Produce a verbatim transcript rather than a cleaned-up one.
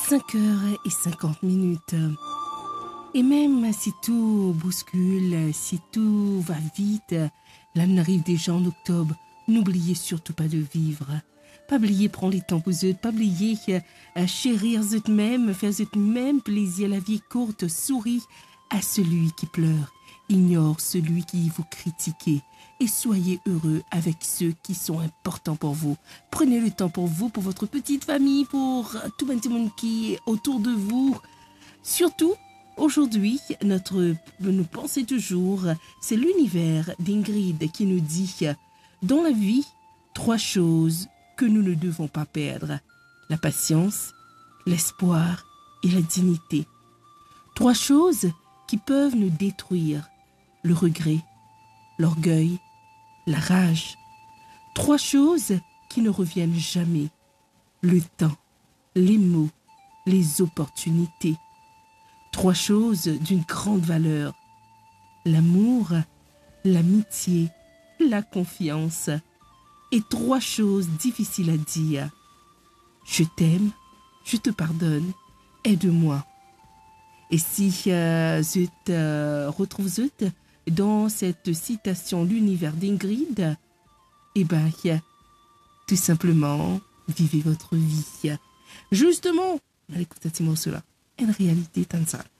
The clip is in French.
cinq heures et cinquante minutes. Et même si tout bouscule, si tout va vite, l'année arrive déjà en octobre, n'oubliez surtout pas de vivre. Pas oublier prendre les temps pour eux, pas oublier euh, chérir eux-mêmes, faire eux-mêmes plaisir. La vie est courte, souris à celui qui pleure, ignore celui qui vous critique et soyez heureux avec ceux qui sont importants pour vous. Prenez le temps pour vous, pour votre petite famille, pour tout le monde qui est autour de vous. Surtout, aujourd'hui, notre nous pensez toujours, c'est l'univers d'Ingrid qui nous dit dans la vie, trois choses que nous ne devons pas perdre. La patience, l'espoir et la dignité. Trois choses qui peuvent nous détruire. Le regret, l'orgueil, la rage. Trois choses qui ne reviennent jamais. Le temps, les mots, les opportunités. Trois choses d'une grande valeur. L'amour, l'amitié, la confiance. Et trois choses difficiles à dire. Je t'aime, je te pardonne, aide-moi. Et si euh, je te retrouve dans cette citation l'univers d'Ingrid, eh bien, tout simplement, vivez votre vie. Justement, écoutez-moi cela. En réalité, tant ça.